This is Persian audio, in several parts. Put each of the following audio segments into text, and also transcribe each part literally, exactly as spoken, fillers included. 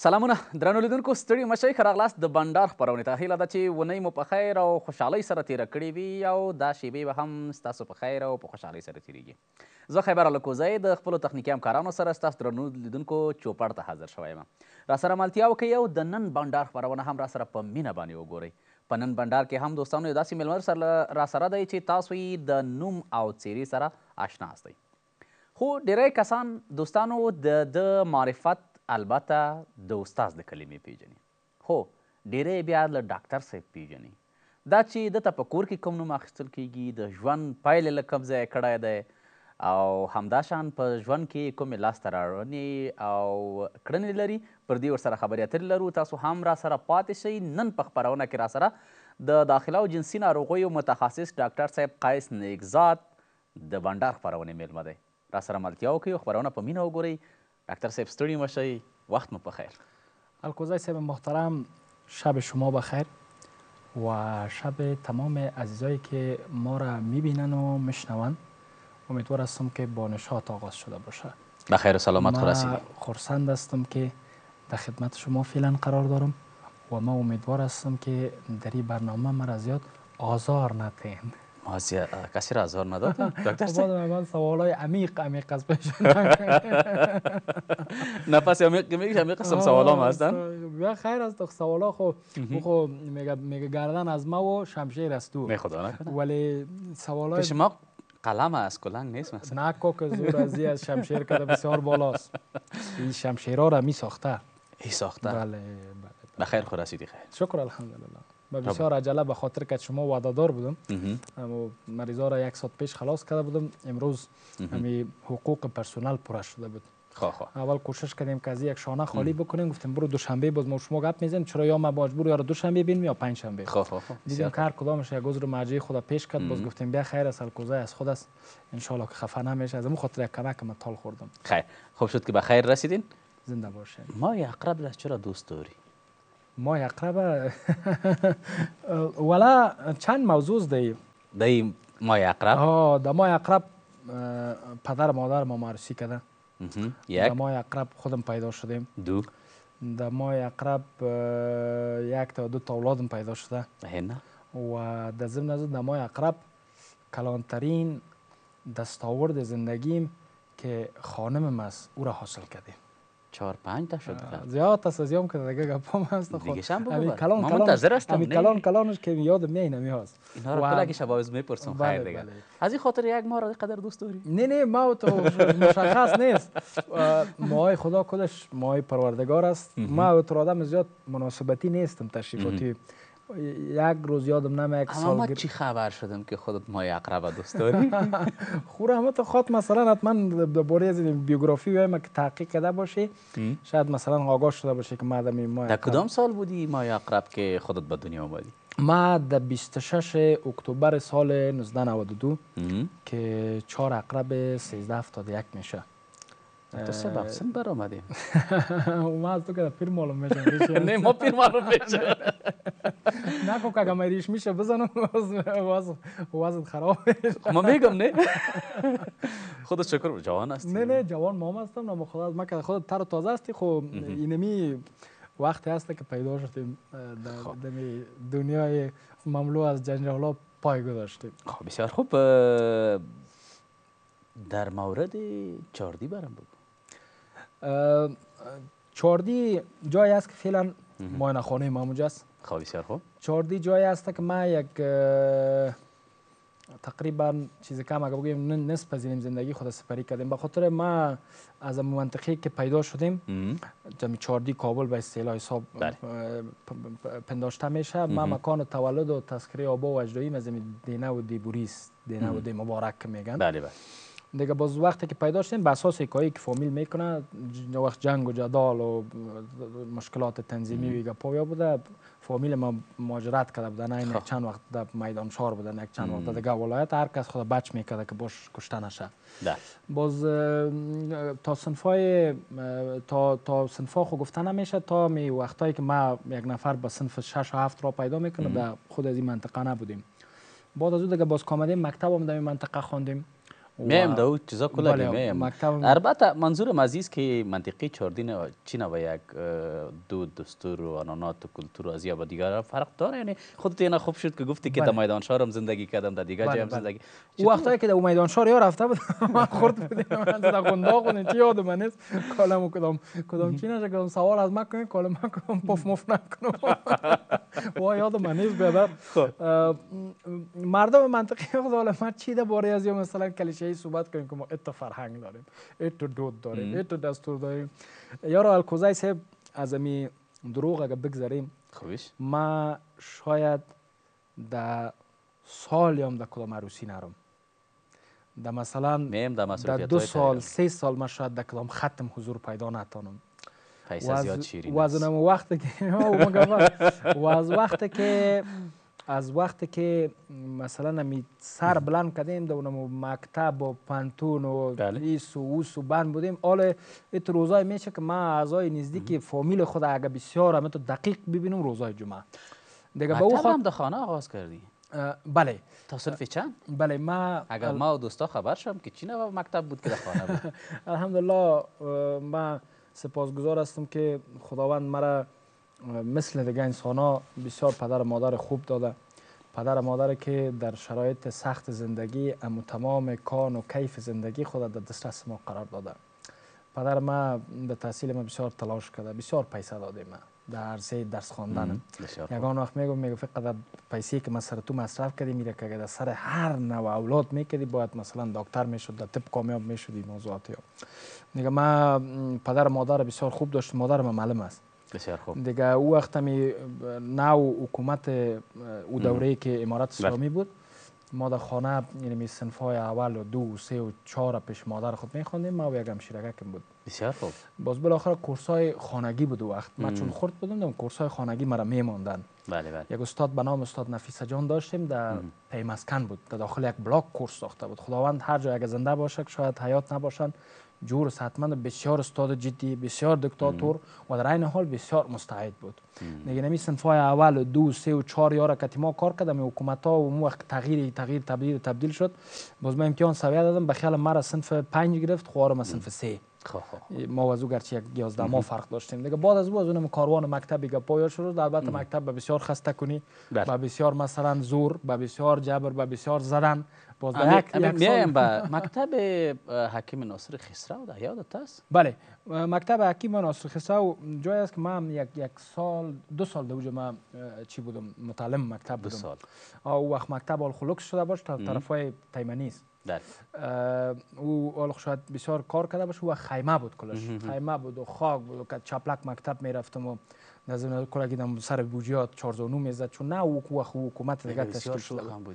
سلامونه درنو لیدونکو ستړي مشئ ښه راغلاست د بنډار خپرونې ته. هیله ده چې ونۍ مو په خیر او خوشحالۍ سره تېره کړې وي او دا شیبې به هم ستاسو په خیر او په خوشحالۍ سره تېرېږي. زه خیبر الکوزی د خپلو تخنیکي همکارانو سره ستاسو درنو لیدونکو چوپړ ته حاضر شوی یم. راسره ملتیا وکړئ او د نن بنډار خپرونه هم راسره په مینه باندې وګورئ. په نن بنډار کې هم دوستانو یو داسې میلمه سره راسره دی چې تاسو یې د نوم او څیرې سره آشنا هستئ. خو ډیری کسان دوستانو د د معرفت البته د استاد د کلمې پیژني، خو ډیری بیا له ډاکټر صاحب پیژني. دا چې دته په کور کې کوم نوم اخیستل کیږي، د ژوند پایلې له کوم ځایه کړی دی او همداشان په ژوند کې کومې لاسته راوړنې او کړنې لري، پر دې ورسره خبرې اترې لرو. تاسو هم راسره پاتې شئ. نن په خپرونه کې راسره د داخله او جنسي ناروغیو متخصص ډاکټر صاحب قیس نیکزاد د بنډار خپرونې میلمه دی. راسره ملتیا وکړئ او خپرونه په مینه وګورئ. دکتر صاحب ستړي مشئ، وقت مو بخیر. الکوزی صاحب محترم، شب شما بخیر و شب تمام عزیزایی که ما را میبینن و میشنون. امیدوار هستم که با نشاط آغاز شده باشه. بخیر و سلامت خورسید. ما خرسند هستم که در خدمت شما فعلا قرار دارم و ما امیدوار هستم که در این برنامه مرا زیاد آزار ندهند. ما کسی را آزار نداد دکتر صاحب؟ من سوالای عمیق عمیق از پیش نفس عمیق میگیش، عمیق قسم سوالا هم هستن؟ بیا خیر است. سوالا خو خو میگه میگه گردن از ما و شمشیر است تو. می خدا نکنه. ولی سوالای پیش ما قلم است، کلنگ نیست مثلا. نه که زور ازی از شمشیر کرده بسیار بالاست. این شمشیرها را می ساخته. ای ساخته؟ بله بله. بخیر خود رسیدی خیر. شکر الحمدلله. با بسیار عجله به خاطر که شما وعده دار بودم. اما مریضا را یک ساعت پیش خلاص کرده بودم. امروز همین حقوق پرسنل پوره شده بود. خواه خواه. اول کوشش کردیم که از یک شانه خالی بکنیم. گفتیم برو دوشنبه باز ما شما گپ میزنیم. چرا یا ما مجبور یا دوشنبه بینیم یا پنج شنبه. خواه خواه. دیدیم که هر کدامش یک عذر مرجعی خدا پیش کرد. باز گفتیم بیا خیر است، الکوزی از خود است. ان شاء الله که خفه نمیشه. از اون خاطر یک کمک ما تال خوردم. خیر. خوب شد که بخیر رسیدین. زنده باشین. ما اقرب را چرا دوست داری؟ ما اقرب ولا چند موضوع دی دی ما اقرب. ها د ما اقرب پدر مادر ما معرفی کرده. یک. د ما اقرب خودم پیدا شدیم. دو. د ما اقرب یک تا دو تا اولادم پیدا شده. هنه. و د ضمن از د ما اقرب کلانترین دستاورد زندگیم که خانمم است او را حاصل کردیم. چهار پنج تا شد. زیاد است از یام که دیگه گپام هست. دیگه شام بگو. کلان ما منتظر هستم. همین کلان کلانش که یاد میای نمیاست. اینا رو کلا که شبایز میپرسم خیر دیگه. از این خاطر یک ماه را قدر دوست داری؟ نه نه ما تو مشخص نیست. ماهای خدا خودش ماهای پروردگار است. ما تو آدم زیاد مناسبتی نیستم تشریفاتی. یک روز یادم نمیاد یک سال. اما چی خبر شدم که خودت ما اقرب دوست داری؟ خوره همه تو خاط مثلا حتما درباره از بیوگرافی و که تحقیق کرده باشی. شاید مثلا آگاه شده باشه که ما دمی ما در کدام سال بودی ما اقرب که خودت به دنیا اومدی؟ ما در بیست و شش اکتبر سال نوزده نود و دو که چهار اقرب سیزده هفتاد و یک میشه. تو سبب سن بر آمدیم. ما از تو که پیر معلوم میشه. نه ما پیر معلوم میشه. نه که اگه ما ریش میشه بزنم وزن خراب میشه. ما میگم نه. خودت شکر جوان هستی. نه نه جوان مام هستم. نه خدا از ما که خودت تر و تازه هستی. خب اینمی وقتی هست که پیدا شدیم در دنیای مملو از جنجالا پای گذاشتیم. خب بسیار خوب. در مورد چاردی برام بگو. چاردی جایی است که فعلا معاینه خانه ما اونجا است. خب بسیار خوب. چاردی جایی است که ما یک تقریبا چیز کم اگه بگیم نصف از این زندگی خود سپری کردیم. به خاطر ما از منطقه که پیدا شدیم جمعی چاردی کابل به اصطلاح حساب پنداشته میشه. ما مکان تولد و تذکره آبا و اجدادیم از دینه و دیبوری است. دینه و دی مبارک میگن. بله بله. دیگه باز وقتی که پیدا شدیم به اساس کاری که فامیل میکنه وقت جنگ و جدال و مشکلات تنظیمی و گپا بوده، فامیل ما مهاجرت کرده بودن. این یک چند وقت در میدان شهر بودن، یک چند وقت دیگه ولایت. هر کس خود بچ میکرده که باش کشته نشه. باز تا صنفای تا تا صنفا خو گفته نمیشه تا می وقتایی که ما یک نفر به صنف شش و هفت را پیدا میکنه در خود از این منطقه نبودیم. بعد از اون دیگه باز کامدیم مکتب هم در این منطقه خواندیم میم دو چیزا کلا بله، میم مکتب- البته منظورم از است که منطقی چهاردین چین و یک اه، دو دستور و عنعنات و کلتور و از یا با دیگر فرق داره. یعنی خودت اینا خوب شد که گفتی که در بله. میدان شهرم زندگی کردم، در دیگه بله، جای هم بله. زندگی. او وقتایی که در میدان شهر یا رفته بود ما خورد بودیم من در قنداق بودیم چی یاد من نیست کالمو کدام کدام چی نشه کدام سوال از من کنیم کالم من کدام پف مف نکنم وا یاد من نیست بیادر. مردم منطقی خود حالا من چی ده باره از یا مثلا کلیشه‌ای صحبت کنیم که ما ات فرهنگ داریم، ات دود داریم، ات دستور داریم. یارو الکوزای صاحب از امی دروغ اگه بگذاریم خوبیش ما شاید در سال یا در کدام عروسی نرم، در مثلا میم در در مصروفیت دو های سال تایرم. سه سال من شاید در کدام ختم حضور پیدا نتانم. پیسه زیاد شیرین است. وزنم وقتی که و از وقتی که از وقتی که مثلا می سر بلند کردیم در اونم مکتب و پانتون و بله. ایس و اوس و بند بودیم. حالا ایت روزای میشه که ما اعضای نزدیک فامیل خود اگه بسیار همه تو دقیق ببینم روزای جمعه دیگه به او مکتب خاطر هم در خانه آغاز کردی؟ اه، بله تا صنف چند؟ بله ما اگر ما و دوستا خبر شم که چی نوع مکتب بود که در خانه بود. الحمدلله اه، ما سپاسگزار هستم که خداوند مرا اه، مثل دیگه انسان ها بسیار پدر و مادر خوب داده. پدر و مادر که در شرایط سخت زندگی اما تمام کان و کیف زندگی خود در دسترس ما قرار داده. پدر ما در تحصیل ما بسیار تلاش کرده، بسیار پیسه داده ما در عرصه درس خواندن. یگان وقت میگم میگم فقط پیسه که ما سر تو مصرف کردی میره که در سر هر نوع اولاد میکردی باید مثلا دکتر میشد، در طب کامیاب میشد. این موضوعات ها دیگه ما پدر و مادر بسیار خوب داشت. مادر ما معلم است. بسیار خوب. دیگه او وقت می نو حکومت او دوره که امارت اسلامی بود ما در خانه یعنی می صنف های اول و دو و سه و چهار پیش مادر خود می خواندیم. ما و یک همشیرکم بود. بسیار خوب. باز بالاخره کورس های خانگی بود وقت ما چون خرد بودم کورس های خانگی مرا میماندن. بله بله. یک استاد به نام استاد نفیس جان داشتیم در پیمسکن بود، در داخل یک بلاک کورس ساخته بود. خداوند هر جای اگه زنده باشه شاید حیات نباشن جور صحتمند، بسیار استاد جدی، بسیار دیکتاتور و در این حال بسیار مستعد بود. دیگه نمی صنفای اول و دو سه و چهار یاره که ما کار کردم حکومت ها و اون وقت تغییر تغییر تبدیل تبدیل شد. باز من امتحان سویه دادم به خیال مرا صنف پنج گرفت خوارم صنف سه. ما و از او گرچه یک یازده ماه فرق داشتیم. دیگه بعد از او از اونم کاروان مکتبی که پایان شد. البته مکتب به بسیار خسته کنی، به بسیار مثلا زور، به بسیار جبر، به بسیار زدن. باز به یک یک میایم به مکتب حکیم ناصر خسرو در یادت است؟ بله مکتب حکیم ناصر خسرو جای است که من یک یک سال دو سال در اونجا من چی بودم متعلم مکتب بودم. دو سال. او وقت مکتب آل خلوک شده باش تا طرفای تیمنی است. او آل شاید بسیار کار کرده باشه و خیمه بود کلش. خیمه بود و خاک بود و که چپلک مکتب میرفتم و نظر کلا گیدم سر بوجیات چهارزانو میزد چون نه او حکومت دیگه تشکیل شده بود.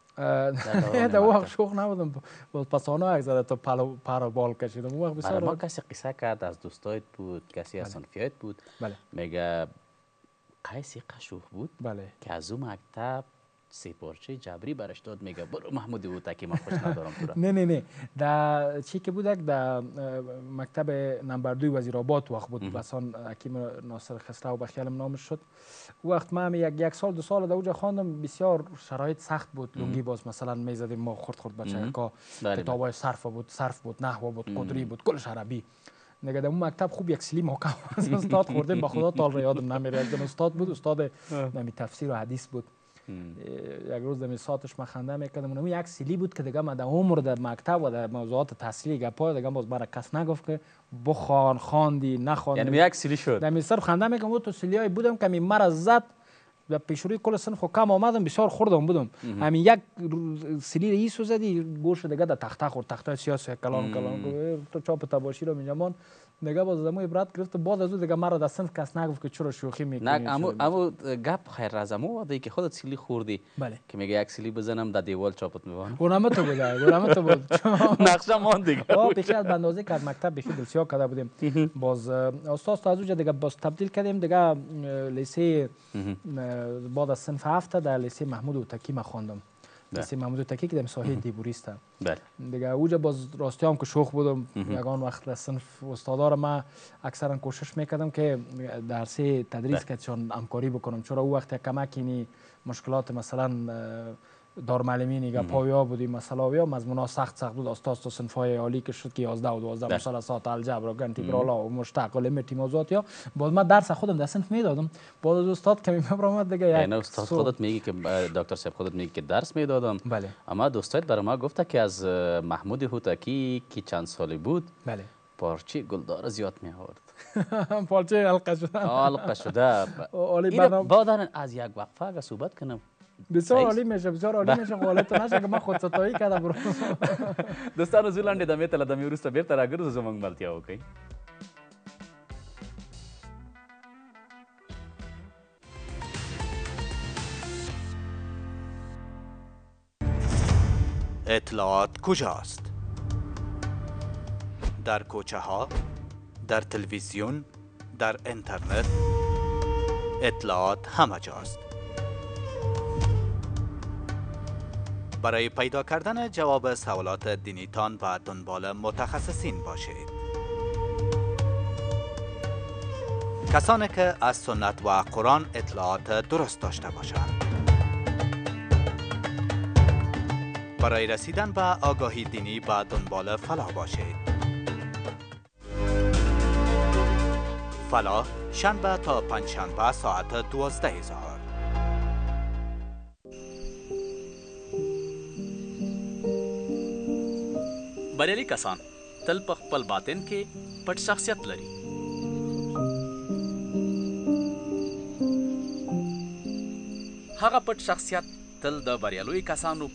در وقت شوخ نبودم باز پسانه یک زده تا پر بال کشیدم. اون وقت بسیار ما کسی قصه کرد از دوستایت بود، کسی از صنفیایت بود. بله. میگه قیسی قشوخ بود. بله. که از اون مکتب سه پارچه جبری برش داد. میگه برو محمود اوتکی من خوش ندارم تو را. نه نه نه در چی که بود در مکتب نمبر دوی وزیرآباد وقت بود بسان حکیم ناصر خسرو به خیالم نامش شد. وقت ما یک یک سال دو سال در اونجا خواندم. بسیار شرایط سخت بود. لنگی باز مثلا میزدیم ما خرد خرد بچه‌ها کتابای صرف بود، صرف بود، نحو بود، قدری بود، کلش عربی. نگه در اون مکتب خوب یک سلی محکم از استاد خوردیم. به خدا تال را یادم نمیره. یک استاد بود، استاد نمی تفسیر و حدیث بود. یک روز دمی ساعتش من خنده میکردم. اون یک سیلی بود که دیگه من در عمر در مکتب و در موضوعات تحصیلی گپای دیگه باز برای کس نگفت که بخوان خواندی نخواندی. یعنی یک سیلی شد. دمی سر خنده میکردم. تو سیلیای بودم که می مرا زد و پیشروی کل صنف خو کم آمدم بسیار خوردم بودم. همین یک سیلی ایسو زدی گوش دیگه در تخته خورد. تخته سیاسی کلام کلام تو چاپ تباشی رو میجمان دیگه باز دمو عبرت گرفت. بعد از اون دیگه مرا در صنف کس نگفت که چرا شوخی میکنی. نه اما اما گپ خیر از امو وادی که خودت سیلی خوردی. بله. که میگه یک سیلی بزنم در دیوال چاپت میوانم. اونم تو بود. اونم تو بود. نقشه مان دیگه. آ بخیال به اندازه که مکتب بخی دلسیا کرده بودیم. باز استاد از اونجا دیگه باز تبدیل کردیم دیگه لیسه بعد از صنف هفت در لیسه محمود اوتکی ما خواندم. لیسه محمود اوتکی که در ساحل دیبوریست. بله. دیگه اونجا باز راستی هم که شوخ بودم. یگان وقت در صنف استادا ما اکثرا کوشش میکردم که درس تدریس که چون همکاری بکنم. چرا اون وقت کمک اینی مشکلات مثلا دارالمعلمین که پایه بودی مثلا یا مضمونا سخت سخت بود استاد تو صنفای عالی که شد که یازده و دوازده مثلثات الجبر و انتگرال و مشتق و لیمیت موضوعات یا بعد من درس خودم در صنف میدادم بعد از استاد کمی مبرمت دیگه یعنی استاد خودت میگی که دکتر صاحب خودت میگی که درس میدادم. بله. اما دوستایت برای ما گفته که از محمود هوتکی که چند سالی بود بله پارچه گلدار زیاد می آورد. پارچه حلقه شده حلقه شده. این بعدا از یک وقفه اگه صحبت کنم بسیار عالی میشه بسیار عالی میشه غلط نشه که من خودستایی کردم برو. دوستانو زولاندې د میته له دمې وروسته بیرته راګرځو زموږ ملتیا وکړئ. اطلاعات کجاست؟ در کوچه ها، در تلویزیون، در اینترنت، اطلاعات همه جاست. برای پیدا کردن جواب سوالات دینیتان و دنبال متخصصین باشید. کسانی که از سنت و قرآن اطلاعات درست داشته باشند. برای رسیدن به آگاهی دینی به دنبال فلاح باشید. فلاح شنبه تا پنجشنبه ساعت دوازده ظهر. بریالي کسان تل په خپل باطن کې پټ شخصیت لري. هغه پټ شخصیت تل د بریالوي کسانو